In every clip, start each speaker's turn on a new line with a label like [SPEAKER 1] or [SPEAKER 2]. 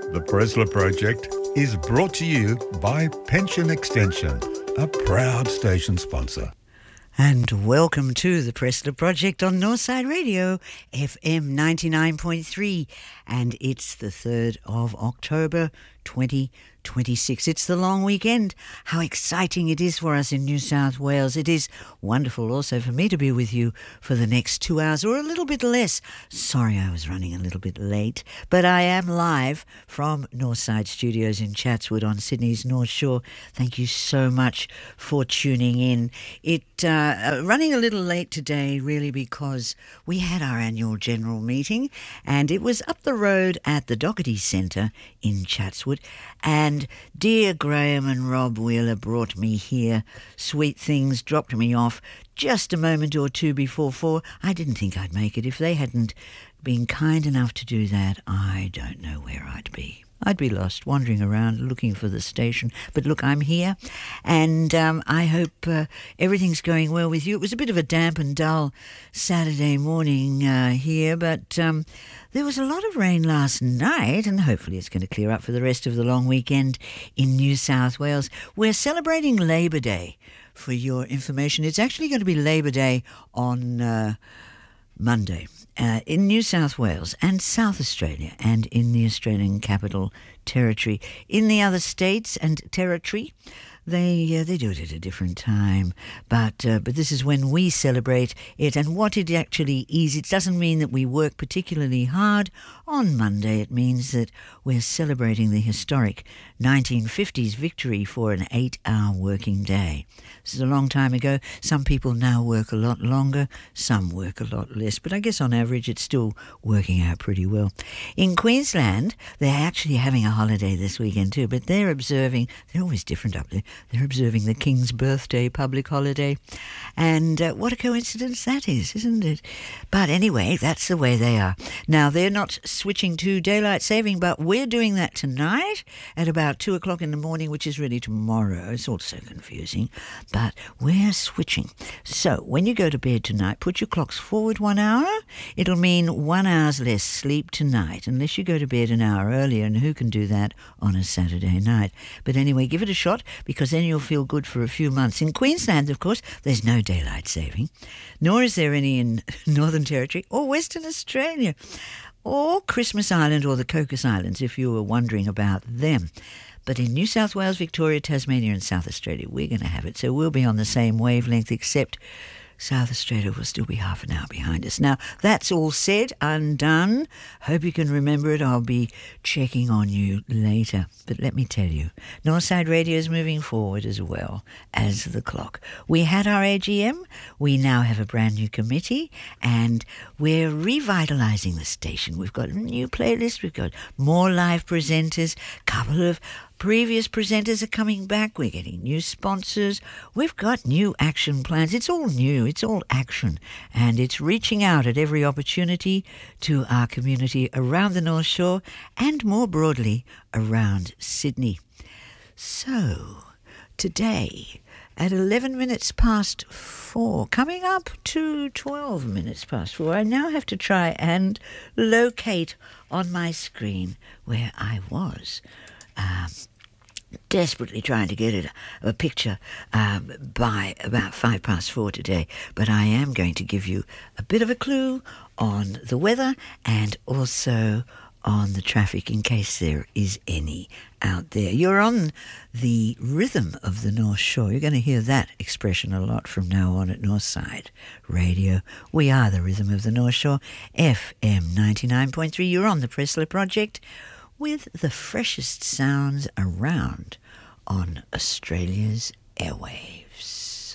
[SPEAKER 1] The Presler Project is brought to you by Pension Extension, a proud station sponsor.
[SPEAKER 2] And welcome to the Presler Project on Northside Radio, FM 99.3. And it's the 3rd of October, 2026. It's the long weekend. How exciting it is for us in New South Wales. It is wonderful also for me to be with you for the next 2 hours or a little bit less. Sorry I was running a little bit late, but I am live from Northside Studios in Chatswood on Sydney's North Shore. Thank you so much for tuning in. Running a little late today really because we had our annual general meeting and it was up the road at the Doherty Centre in Chatswood, and dear Graham and Rob Wheeler brought me here. Sweet things, dropped me off just a moment or two before 4. I didn't think I'd make it. If they hadn't been kind enough to do that, I don't know where I'd be. I'd be lost, wandering around looking for the station. But look, I'm here, and I hope everything's going well with you. It was a bit of a damp and dull Saturday morning here, but there was a lot of rain last night, and hopefully it's going to clear up for the rest of the long weekend in New South Wales. We're celebrating Labour Day. For your information, it's actually going to be Labour Day on Monday. In New South Wales and South Australia and in the Australian Capital Territory. In the other states and territory, they do it at a different time. But this is when we celebrate it. And what it actually is, it doesn't mean that we work particularly hard on Monday. It means that we're celebrating the historic 1950s victory for an 8-hour working day. This is a long time ago. Some people now work a lot longer, some work a lot less, but I guess on average it's still working out pretty well. In Queensland, they're actually having a holiday this weekend too, but they're always different up there, they're observing the King's birthday public holiday. And what a coincidence that is, isn't it? But anyway, that's the way they are. Now, they're not switching to daylight saving, but we're doing that tonight at about 2 o'clock in the morning, which is really tomorrow. It's all so confusing. But we're switching. So when you go to bed tonight, put your clocks forward 1 hour. It'll mean 1 hour's less sleep tonight, unless you go to bed an hour earlier, and who can do that on a Saturday night? But anyway, give it a shot, because then you'll feel good for a few months. In Queensland, of course, there's no daylight saving, nor is there any in Northern Territory or Western Australia, or Christmas Island or the Cocos Islands, if you were wondering about them. But in New South Wales, Victoria, Tasmania and South Australia, we're going to have it. So we'll be on the same wavelength, except South Australia will still be half an hour behind us. Now, that's all said and done. Hope you can remember it. I'll be checking on you later. But let me tell you, Northside Radio is moving forward as well as the clock. We had our AGM. We now have a brand new committee, and we're revitalising the station. We've got a new playlist. We've got more live presenters, a couple of previous presenters are coming back. We're getting new sponsors. We've got new action plans. It's all new. It's all action. And it's reaching out at every opportunity to our community around the North Shore and more broadly around Sydney. So, today at 11 minutes past 4, coming up to 12 minutes past 4, I now have to try and locate on my screen where I was. Desperately trying to get a picture by about 5 past 4 today, but I am going to give you a bit of a clue on the weather and also on the traffic in case there is any out there. You're on the rhythm of the North Shore. You're going to hear that expression a lot from now on at Northside Radio. We are the rhythm of the North Shore, FM 99.3. You're on the Presler Project, with the freshest sounds around on Australia's airwaves.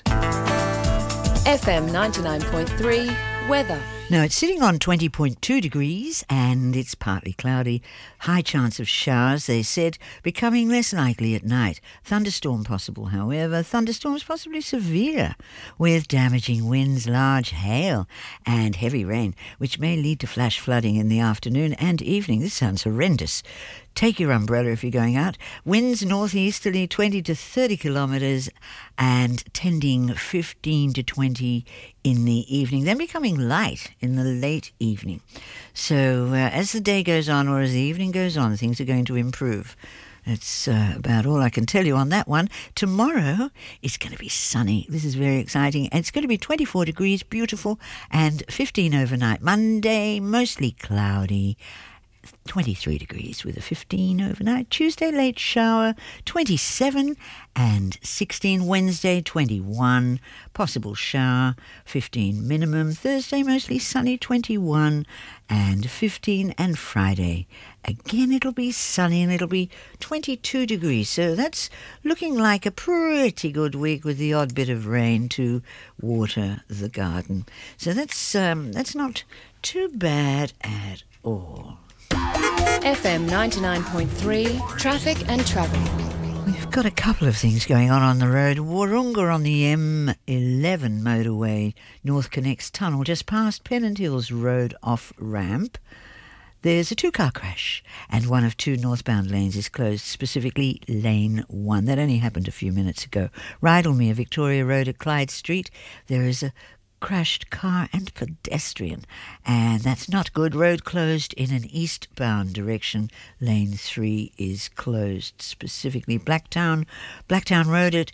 [SPEAKER 3] FM 99.3 weather.
[SPEAKER 2] Now, it's sitting on 20.2 degrees and it's partly cloudy. High chance of showers, they said, becoming less likely at night. Thunderstorm possible, however. Thunderstorms possibly severe, with damaging winds, large hail and heavy rain, which may lead to flash flooding in the afternoon and evening. This sounds horrendous. take your umbrella if you're going out. Winds northeasterly 20 to 30 kilometres and tending 15 to 20 in the evening, then becoming light in the late evening. So as the day goes on or as the evening goes on, things are going to improve. That's about all I can tell you on that one. Tomorrow it's going to be sunny. This is very exciting. And it's going to be 24 degrees, beautiful, and 15 overnight. Monday, mostly cloudy, 23 degrees with a 15 overnight. Tuesday, late shower, 27 and 16. Wednesday, 21, possible shower, 15 minimum. Thursday, mostly sunny, 21 and 15. And Friday, again, it'll be sunny and it'll be 22 degrees. So that's looking like a pretty good week with the odd bit of rain to water the garden. So that's not too bad at all.
[SPEAKER 3] FM 99.3, traffic and travel.
[SPEAKER 2] We've got a couple of things going on the road. Wahroonga on the M11 motorway, North Connects Tunnel, just past Pennant Hills Road off ramp. There's a two-car crash, and one of two northbound lanes is closed, specifically lane 1. That only happened a few minutes ago. Rydalmere, Victoria Road at Clyde Street, there is a crashed car and pedestrian, and that's not good. Road closed in an eastbound direction. Lane 3 is closed, specifically Blacktown Road at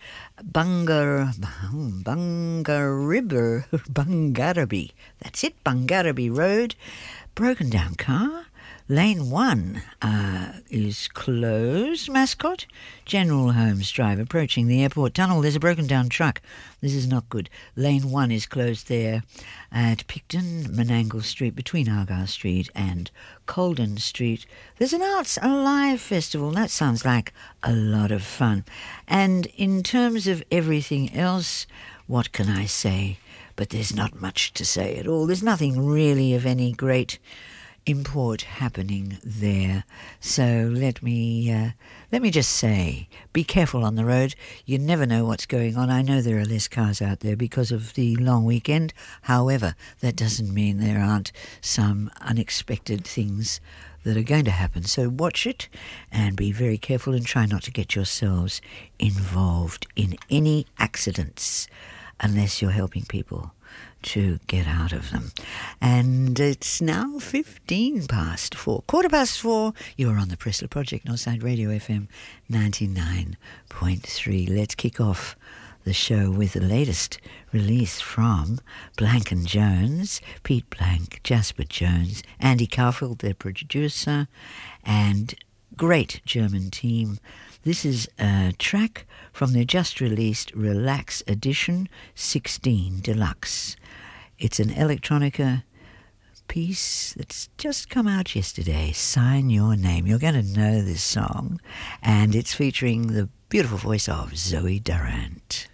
[SPEAKER 2] Bungarraby. That's it, Bungarraby Road. Broken down car. Lane 1 is closed. Mascot, General Holmes Drive, approaching the airport tunnel. There's a broken down truck. This is not good. Lane 1 is closed there at Picton, Menangle Street, between Argyle Street and Colden Street. There's an Arts Alive festival. That sounds like a lot of fun. And in terms of everything else, what can I say? But there's not much to say at all. There's nothing really of any great import happening there. So let me just say, be careful on the road. You never know what's going on. I know there are less cars out there because of the long weekend. However, that doesn't mean there aren't some unexpected things that are going to happen. So watch it and be very careful and try not to get yourselves involved in any accidents unless you're helping people to get out of them. And it's now 15 past 4. 4:15, you're on the Pressler Project, Northside Radio FM 99.3. Let's kick off the show with the latest release from Blank & Jones, Pete Blank, Jasper Jones, Andy Kaufeld, their producer, and great German team. This is a track from their just-released Relax Edition 16 Deluxe. It's an electronica piece that's just come out yesterday, Sign Your Name. You're going to know this song, and it's featuring the beautiful voice of Zoe Durant.